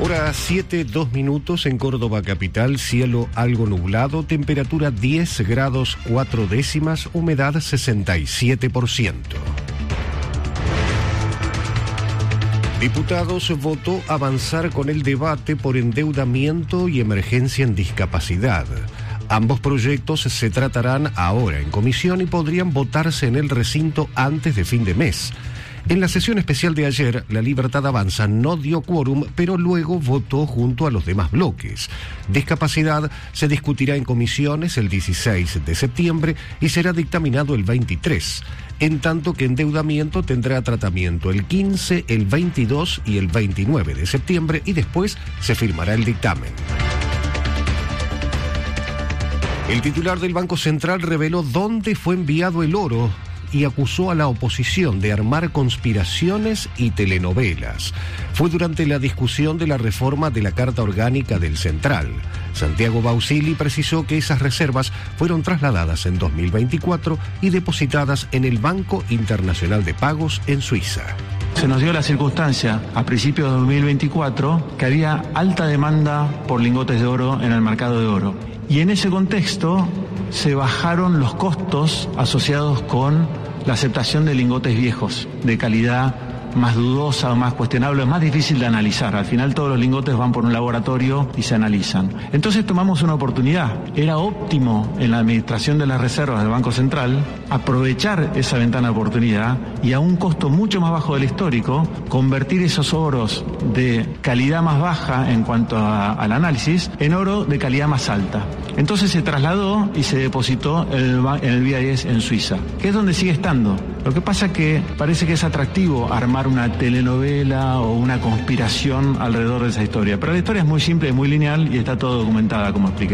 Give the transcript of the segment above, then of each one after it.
Hora 7:02 en Córdoba capital, cielo algo nublado, temperatura 10 grados 4 décimas, humedad 67%. Diputados votó avanzar con el debate por endeudamiento y emergencia en discapacidad. Ambos proyectos se tratarán ahora en comisión y podrían votarse en el recinto antes de fin de mes. En la sesión especial de ayer, La Libertad Avanza no dio quórum, pero luego votó junto a los demás bloques. Discapacidad se discutirá en comisiones el 16 de septiembre y será dictaminado el 23, en tanto que endeudamiento tendrá tratamiento el 15, el 22 y el 29 de septiembre y después se firmará el dictamen. El titular del Banco Central reveló dónde fue enviado el oro y acusó a la oposición de armar conspiraciones y telenovelas. Fue durante la discusión de la reforma de la Carta Orgánica del Central. Santiago Bausili precisó que esas reservas fueron trasladadas en 2024 y depositadas en el Banco Internacional de Pagos en Suiza. Se nos dio la circunstancia a principios de 2024 que había alta demanda por lingotes de oro en el mercado de oro. Y en ese contexto se bajaron los costos asociados con la aceptación de lingotes viejos, de calidad más dudosa o más cuestionable, más difícil de analizar. Al final todos los lingotes van por un laboratorio y se analizan. Entonces tomamos una oportunidad. Era óptimo en la administración de las reservas del Banco Central aprovechar esa ventana de oportunidad y a un costo mucho más bajo del histórico, convertir esos oros de calidad más baja en cuanto al análisis en oro de calidad más alta. Entonces se trasladó y se depositó en el BIS en Suiza, que es donde sigue estando. Lo que pasa es que parece que es atractivo armar una telenovela o una conspiración alrededor de esa historia. Pero la historia es muy simple, es muy lineal y está todo documentada, como expliqué.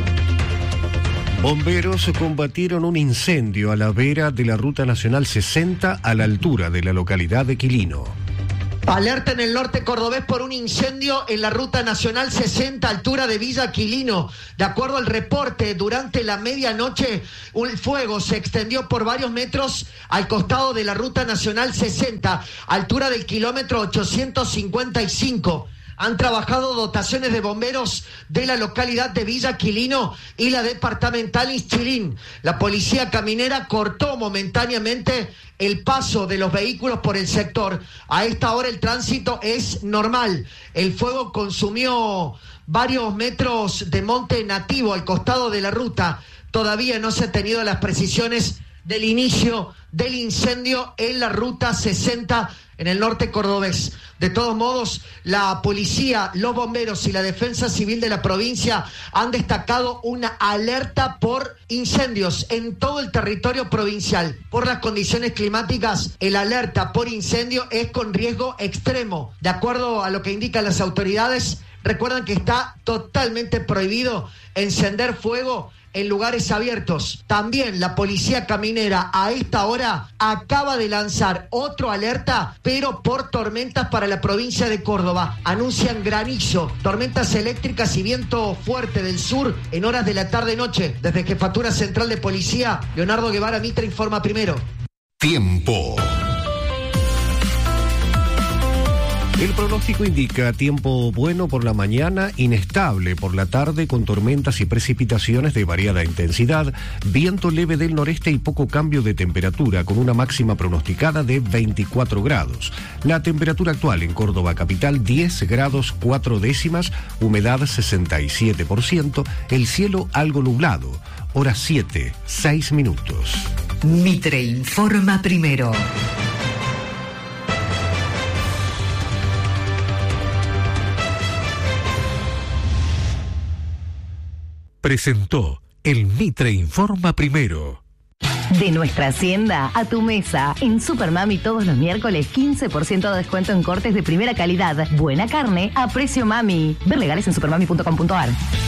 Bomberos combatieron un incendio a la vera de la Ruta Nacional 60 a la altura de la localidad de Quilino. Alerta en el norte cordobés por un incendio en la Ruta Nacional 60, altura de Villa Quilino. De acuerdo al reporte, durante la medianoche, un fuego se extendió por varios metros al costado de la Ruta Nacional 60, altura del kilómetro 855. Han trabajado dotaciones de bomberos de la localidad de Villa Quilino y la departamental Ischilín. La policía caminera cortó momentáneamente el paso de los vehículos por el sector. A esta hora el tránsito es normal. El fuego consumió varios metros de monte nativo al costado de la ruta. Todavía no se han tenido las precisiones del inicio del incendio en la Ruta 60 en el norte cordobés. De todos modos, la policía, los bomberos y la defensa civil de la provincia han destacado una alerta por incendios en todo el territorio provincial. Por las condiciones climáticas, el alerta por incendio es con riesgo extremo. De acuerdo a lo que indican las autoridades, recuerdan que está totalmente prohibido encender fuego en lugares abiertos. También la policía caminera a esta hora acaba de lanzar otro alerta, pero por tormentas para la provincia de Córdoba. Anuncian granizo, tormentas eléctricas y viento fuerte del sur en horas de la tarde-noche. Desde Jefatura Central de Policía, Leonardo Guevara Mitra informa primero. Tiempo. El pronóstico indica tiempo bueno por la mañana, inestable por la tarde con tormentas y precipitaciones de variada intensidad, viento leve del noreste y poco cambio de temperatura con una máxima pronosticada de 24 grados. La temperatura actual en Córdoba capital 10 grados 4 décimas, humedad 67%, el cielo algo nublado. Hora 7, 6 minutos. Mitre informa primero. Presentó el Mitre Informa Primero. De nuestra hacienda a tu mesa. En Supermami todos los miércoles 15% de descuento en cortes de primera calidad. Buena carne a precio mami. Ver legales en supermami.com.ar.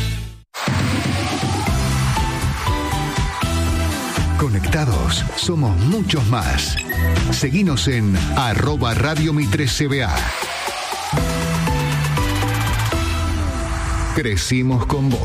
Conectados, somos muchos más. Seguinos en @Radio Mitre CBA. Crecimos con vos.